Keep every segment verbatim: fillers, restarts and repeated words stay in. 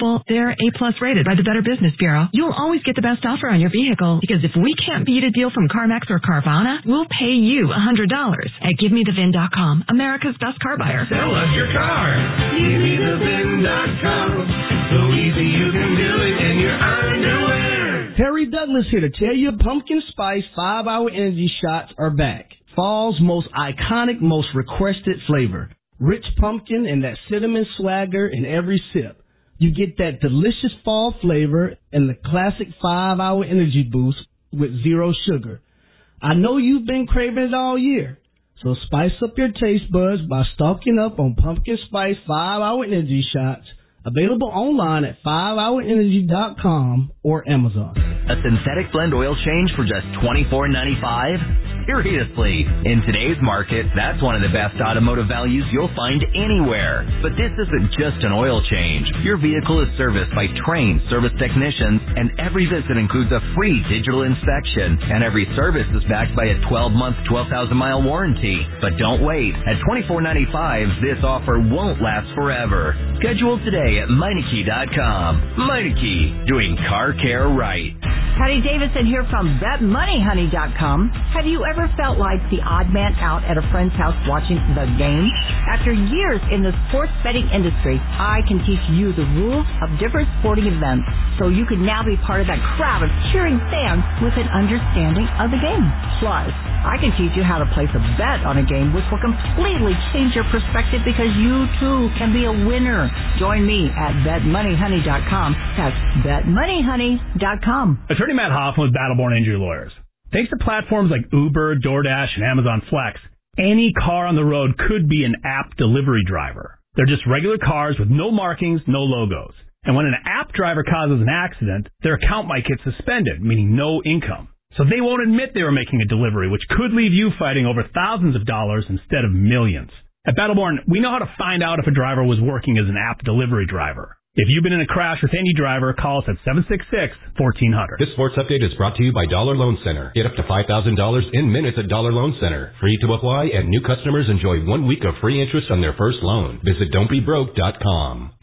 available. They're A-plus rated by the Better Business Bureau. You'll always get the best offer on your vehicle, because if we can't beat a deal from CarMax or Carvana, we'll pay you one hundred dollars at give me the vin dot com, America's best car buyer. Sell us your car. give me the vin dot com. So easy you can do it in your underwear. Terry Douglas here to tell you pumpkin spice five-hour energy shots are back. Fall's most iconic, most requested flavor. Rich pumpkin and that cinnamon swagger in every sip. You get that delicious fall flavor and the classic five-hour energy boost with zero sugar. I know you've been craving it all year, so spice up your taste buds by stocking up on pumpkin spice five-hour energy shots. Available online at five hour energy dot com or Amazon. A synthetic blend oil change for just twenty-four ninety-five? Seriously, in today's market, that's one of the best automotive values you'll find anywhere. But this isn't just an oil change. Your vehicle is serviced by trained service technicians, and every visit includes a free digital inspection, and every service is backed by a twelve month, twelve thousand mile warranty. But don't wait. At twenty-four ninety-five, this offer won't last forever. Schedule today at Meineke dot com. Meineke, doing car care right. Patty Davidson here from Bet Money Honey dot com. Have you ever felt like the odd man out at a friend's house watching the game? After years in the sports betting industry, I can teach you the rules of different sporting events so you can now be part of that crowd of cheering fans with an understanding of the game. Plus, I can teach you how to place a bet on a game, which will completely change your perspective because you too can be a winner. Join me at Bet Money Honey dot com. That's Bet Money Honey dot com. Attorney Matt Hoffman with Battleborn Injury Lawyers. Thanks to platforms like Uber, DoorDash, and Amazon Flex, any car on the road could be an app delivery driver. They're just regular cars with no markings, no logos. And when an app driver causes an accident, their account might get suspended, meaning no income. So they won't admit they were making a delivery, which could leave you fighting over thousands of dollars instead of millions. At Battleborn, we know how to find out if a driver was working as an app delivery driver. If you've been in a crash with any driver, call us at seven six six, one four zero zero. This sports update is brought to you by Dollar Loan Center. Get up to five thousand dollars in minutes at Dollar Loan Center. Free to apply, and new customers enjoy one week of free interest on their first loan. Visit don't be broke dot com.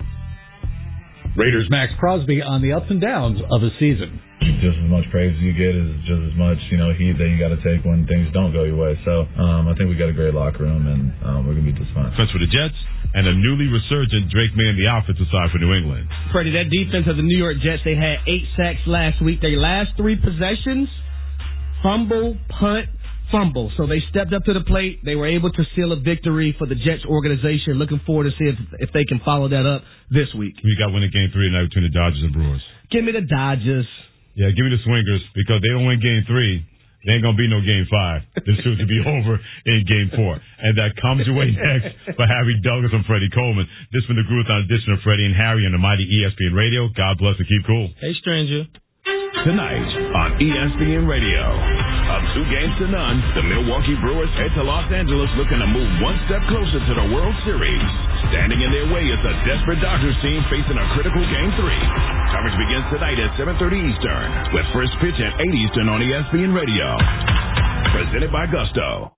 Raiders Max Crosby on the ups and downs of a season. Just as much praise you get is just as much, you know, heat that you got to take when things don't go your way. So um, I think we got a great locker room, and um, we're going to be just fine. That's for the Jets and a newly resurgent Drake May in the offensive side for New England. Freddie, that defense of the New York Jets, they had eight sacks last week. Their last three possessions, fumble, punt, fumble. So they stepped up to the plate. They were able to seal a victory for the Jets organization. Looking forward to see if, if they can follow that up this week. We got winning game three tonight between the Dodgers and Brewers. Give me the Dodgers. Yeah, give me the Swingers, because they don't win game three. There ain't going to be no game five. This soon to be over in game four. And that comes your way next for Harry Douglas and Freddie Coleman. This has been the Groove-Thon edition of Freddie and Harry on the mighty E S P N Radio. God bless and keep cool. Hey, stranger. Tonight on E S P N Radio. Up two games to none, the Milwaukee Brewers head to Los Angeles looking to move one step closer to the World Series. Standing in their way is a desperate Dodgers team facing a critical game three. Coverage begins tonight at seven thirty Eastern, with first pitch at eight Eastern on E S P N Radio. Presented by Gusto.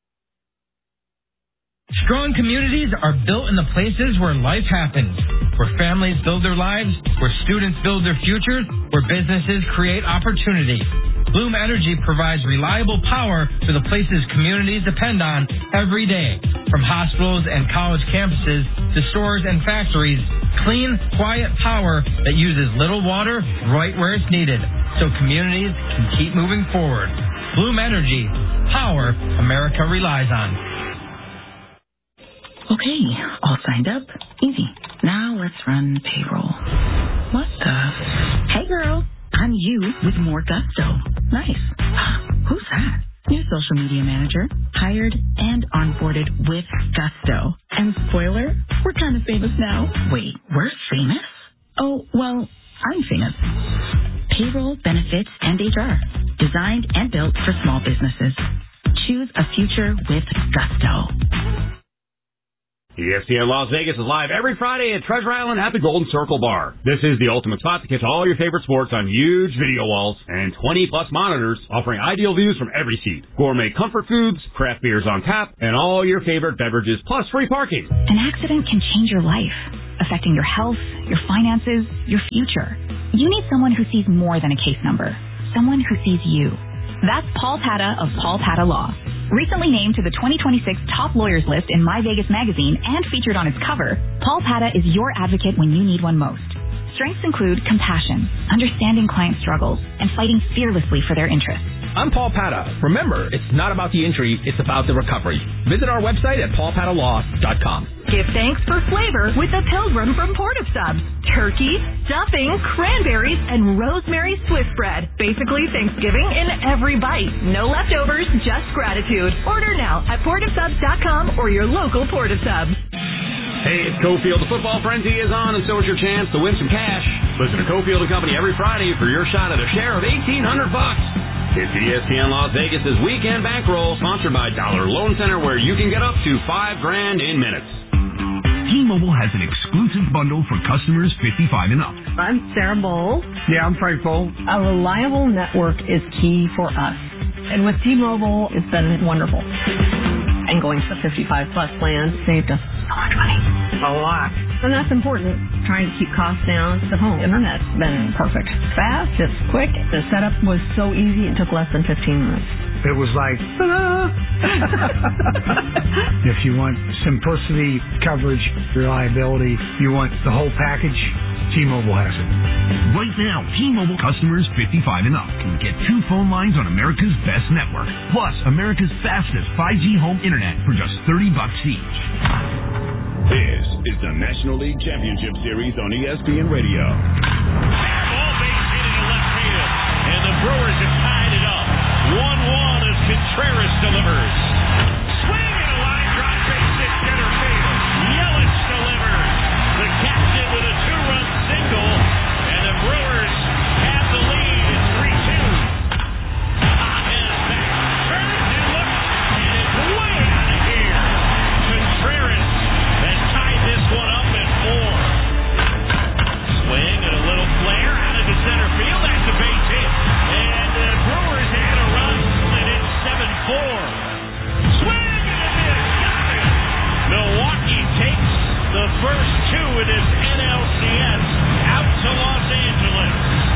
Strong communities are built in the places where life happens, where families build their lives, where students build their futures, where businesses create opportunity. Bloom Energy provides reliable power to the places communities depend on every day. From hospitals and college campuses to stores and factories, clean, quiet power that uses little water right where it's needed, so communities can keep moving forward. Bloom Energy, power America relies on. Okay, all signed up. Easy. Now let's run payroll. What the? Hey girl, I'm you with more gusto. Nice. Who's that? New social media manager. Hired and onboarded with gusto. And spoiler, we're kind of famous now. Wait, we're famous? Oh, well, I'm famous. Payroll, benefits, and H R. Designed and built for small businesses. Choose a future with gusto. E S P N Las Vegas is live every Friday at Treasure Island at the Golden Circle Bar. This is the ultimate spot to catch all your favorite sports on huge video walls and twenty plus monitors offering ideal views from every seat. Gourmet comfort foods, craft beers on tap, and all your favorite beverages plus free parking. An accident can change your life. affecting your health, your finances, your future. You need someone who sees more than a case number, someone who sees you. That's Paul Pata of Paul Pata Law. Recently named to the twenty twenty-six Top Lawyers list in My Vegas magazine and featured on its cover, Paul Pata is your advocate when you need one most. Strengths include compassion, understanding client struggles, and fighting fearlessly for their interests. I'm Paul Pata. Remember, it's not about the injury, it's about the recovery. Visit our website at paul pata law dot com. Give thanks for flavor with the Pilgrim from Port of Subs. Turkey, stuffing, cranberries, and rosemary Swiss bread. Basically Thanksgiving in every bite. No leftovers, just gratitude. Order now at port of subs dot com or your local Port of Subs. Hey, it's Cofield. The football frenzy is on, and so is your chance to win some cash. Listen to Cofield and Company every Friday for your shot at a share of eighteen hundred bucks. It's E S P N Las Vegas' weekend bankroll, sponsored by Dollar Loan Center, where you can get up to five grand in minutes. T-Mobile has an exclusive bundle for customers fifty-five and up. I'm Sarah Bowl. Yeah, I'm Frank Bowl. A reliable network is key for us. And with T-Mobile, it's been wonderful. And going to the fifty-five plus plan saved us so much money. A lot. And that's important. Trying to keep costs down. The home internet's been perfect. Fast, it's quick. The setup was so easy, it took less than fifteen minutes. It was like, ta-da! If you want simplicity, coverage, reliability, you want the whole package, T-Mobile has it. Right now, T-Mobile customers fifty-five and up can get two phone lines on America's best network, plus America's fastest five G home internet for just thirty bucks each. This is the National League Championship Series on E S P N Radio. Ball base hit into left field, and the Brewers have tied it up. one one as Contreras delivers. Swing and a line drive base hit center field. Yelich delivers. The captain with a two-run single, and the Brewers have the lead at three two. And back turns and looks, and it's way out of here. Contreras has tied this one up at four. Swing and a little flare out into center field. That's a base hit. And the Brewers had a run, and it's seven four. Swing and a miss. Got it. Milwaukee takes the first two in this N L C S out to Los Angeles.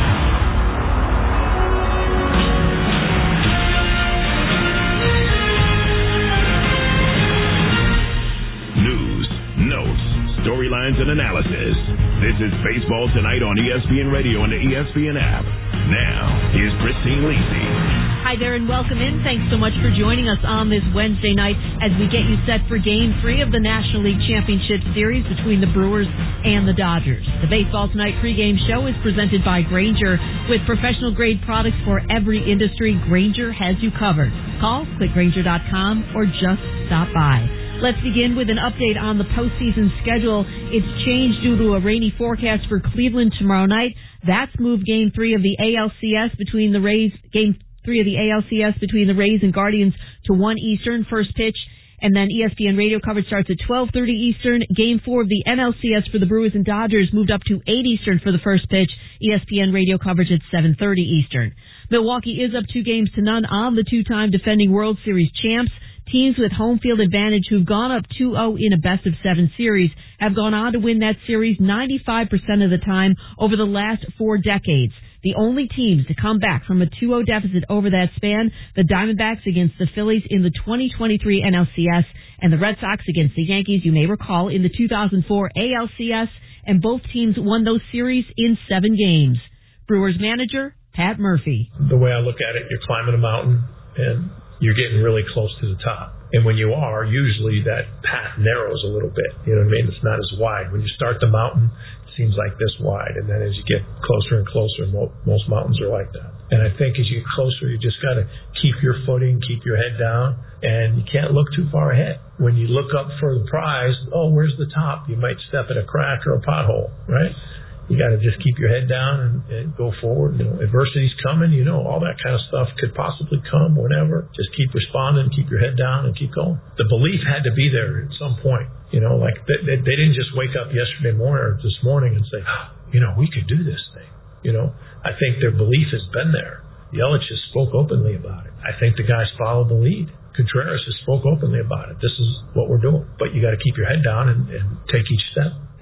News, notes, storylines, and analysis. This is Baseball Tonight on E S P N Radio and the E S P N app. Now, here's Christine Lisi. Hi there and welcome in. Thanks so much for joining us on this Wednesday night as we get you set for Game three of the National League Championship Series between the Brewers and the Dodgers. The Baseball Tonight pregame show is presented by Grainger. With professional-grade products for every industry, Grainger has you covered. Call, click Grainger dot com, or just stop by. Let's begin with an update on the postseason schedule. It's changed due to a rainy forecast for Cleveland tomorrow night. That's moved Game three of the A L C S between the Rays, Game three of the A L C S between the Rays and Guardians to one Eastern, first pitch. And then E S P N radio coverage starts at twelve thirty Eastern. Game four of the N L C S for the Brewers and Dodgers moved up to eight Eastern for the first pitch. E S P N radio coverage at seven thirty Eastern. Milwaukee is up two games to none on the two-time defending World Series champs. Teams with home field advantage who've gone up two oh in a best-of-seven series have gone on to win that series ninety-five percent of the time over the last four decades. The only teams to come back from a two oh deficit over that span, the Diamondbacks against the Phillies in the twenty twenty-three N L C S, and the Red Sox against the Yankees, you may recall, in the two thousand four A L C S, and both teams won those series in seven games. Brewers manager, Pat Murphy. The way I look at it, you're climbing a mountain, and you're getting really close to the top. And when you are, usually that path narrows a little bit. You know what I mean? It's not as wide. When you start the mountain, it seems like this wide. And then as you get closer and closer, most mountains are like that. And I think as you get closer, you just got to keep your footing, keep your head down, and you can't look too far ahead. When you look up for the prize, oh, where's the top? You might step in a crack or a pothole, right? You got to just keep your head down and, and go forward. You know, adversity's coming. You know, all that kind of stuff could possibly come whenever. Just keep responding, keep your head down, and keep going. The belief had to be there at some point. You know, like they, they, they didn't just wake up yesterday morning or this morning and say, oh, you know, we could do this thing. You know, I think their belief has been there. Yelich just spoke openly about it. I think the guys followed the lead. Contreras has spoke openly about it. This is what we're doing. But you got to keep your head down and, and take each step.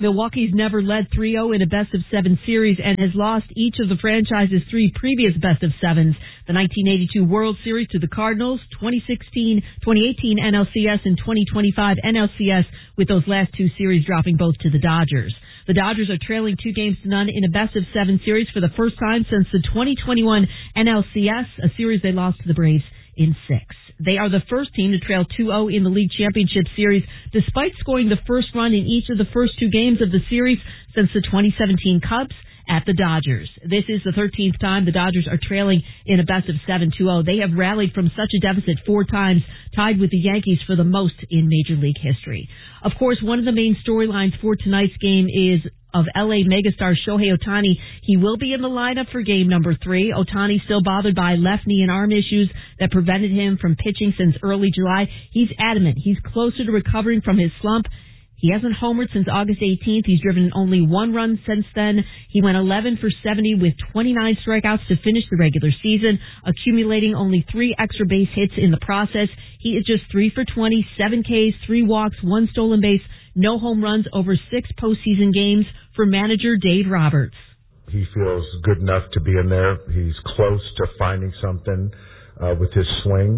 Milwaukee's never led three oh in a best-of-seven series and has lost each of the franchise's three previous best-of-sevens, the nineteen eighty-two World Series to the Cardinals, twenty sixteen, twenty eighteen N L C S, and twenty twenty-five N L C S, with those last two series dropping both to the Dodgers. The Dodgers are trailing two games to none in a best-of-seven series for the first time since the twenty twenty-one N L C S, a series they lost to the Braves in six. They are the first team to trail two oh in the league championship series, despite scoring the first run in each of the first two games of the series since the twenty seventeen Cubs at the Dodgers. This is the thirteenth time the Dodgers are trailing in a best-of-seven two oh. They have rallied from such a deficit four times, tied with the Yankees for the most in Major League history. Of course, one of the main storylines for tonight's game is of L A megastar Shohei Ohtani. He will be in the lineup for game number three. Ohtani still bothered by left knee and arm issues that prevented him from pitching since early July. He's adamant he's closer to recovering from his slump. He hasn't homered since August eighteenth. He's driven only one run since then. He went eleven for seventy with twenty-nine strikeouts to finish the regular season, accumulating only three extra base hits in the process. He is just three for twenty, seven Ks, three walks, one stolen base, no home runs over six postseason games for manager Dave Roberts. He feels good enough to be in there. He's close to finding something uh, with his swing,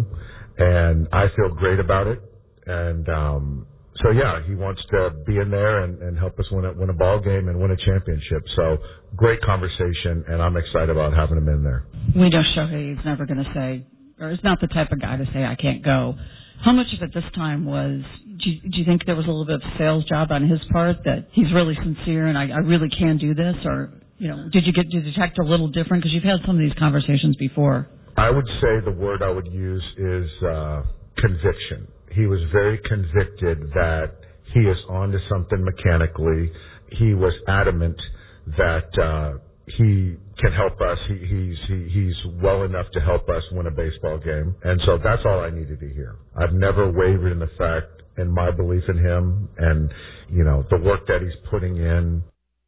and I feel great about it. And um So, yeah, he wants to be in there and, and help us win a, win a ball game and win a championship. So, great conversation, and I'm excited about having him in there. We know Shohei is never going to say, or is not the type of guy to say, I can't go. How much of it this time was, do you, do you think there was a little bit of a sales job on his part, that he's really sincere and I, I really can do this? Or, you know, did you get to detect a little different? Because you've had some of these conversations before. I would say the word I would use is uh, conviction. He was very convicted that he is onto something mechanically. He was adamant that uh, he can help us. He, he's he, he's well enough to help us win a baseball game. And so that's all I needed to hear. I've never wavered in the fact in my belief in him and, you know, the work that he's putting in.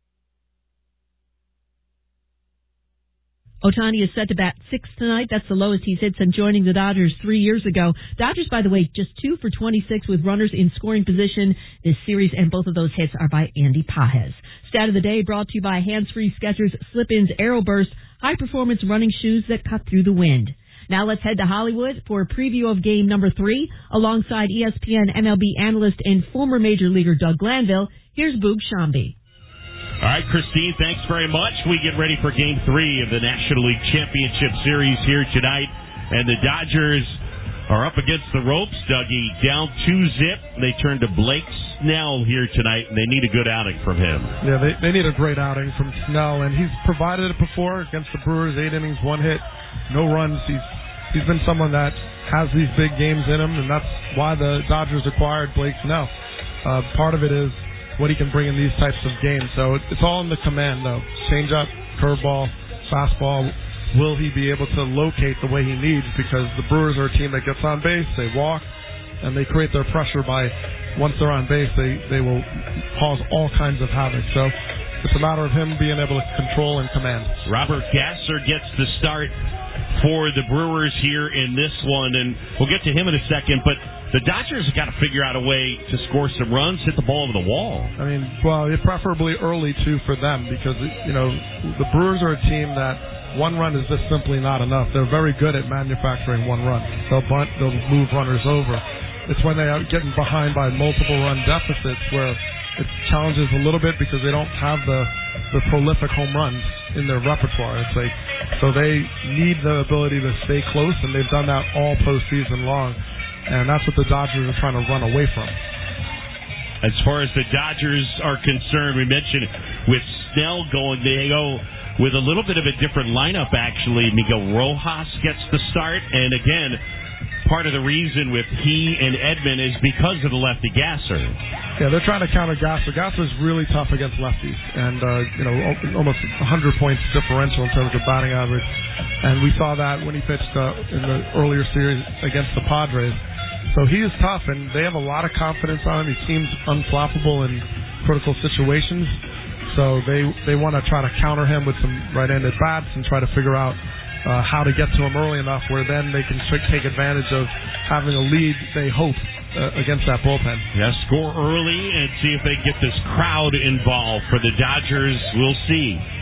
Ohtani is set to bat sixth tonight. That's the lowest he's hit since joining the Dodgers three years ago. Dodgers, by the way, just two for twenty-six with runners in scoring position this series, and both of those hits are by Andy Pajes. Stat of the day brought to you by Hands-Free Skechers Slip-Ins Aeroburst, high-performance running shoes that cut through the wind. Now let's head to Hollywood for a preview of game number three. Alongside E S P N M L B analyst and former Major Leaguer Doug Glanville, here's Boog Shambi. All right, Christine, thanks very much. We get ready for Game three of the National League Championship Series here tonight. And the Dodgers are up against the ropes, Dougie. Down two zip. They turn to Blake Snell here tonight, and they need a good outing from him. Yeah, they, they need a great outing from Snell, and he's provided it before against the Brewers. Eight innings, one hit, no runs. He's He's been someone that has these big games in him, and that's why the Dodgers acquired Blake Snell. Uh, part of it is what he can bring in these types of games. So it's all in the command, though. Changeup, curveball, fastball. Will he be able to locate the way he needs? Because the Brewers are a team that gets on base, they walk, and they create their pressure by, once they're on base, they, they will cause all kinds of havoc. So it's a matter of him being able to control and command. Robert Gasser gets the start for the Brewers here in this one, and we'll get to him in a second, but the Dodgers have got to figure out a way to score some runs, hit the ball over the wall. I mean, well, preferably early, too, for them, because, you know, the Brewers are a team that one run is just simply not enough. They're very good at manufacturing one run. They'll bunt, they'll move runners over. It's when they are getting behind by multiple run deficits where it challenges a little bit because they don't have the, the prolific home runs in their repertoire. It's like, so they need the ability to stay close, and they've done that all postseason long. And that's what the Dodgers are trying to run away from. As far as the Dodgers are concerned, we mentioned with Snell going, they go with a little bit of a different lineup, actually. Miguel Rojas gets the start, and again, part of the reason with he and Edman is because of the lefty Gasser. Yeah, they're trying to counter Gasser. Gasser's really tough against lefties, and uh, you know, almost one hundred points differential in terms of batting average. And we saw that when he pitched uh, in the earlier series against the Padres. So he is tough, and they have a lot of confidence on him. He seems unflappable in critical situations. So they they want to try to counter him with some right-handed bats and try to figure out uh, how to get to them early enough where then they can take advantage of having a lead, they hope, uh, against that bullpen. Yeah, score early and see if they get this crowd involved for the Dodgers. We'll see.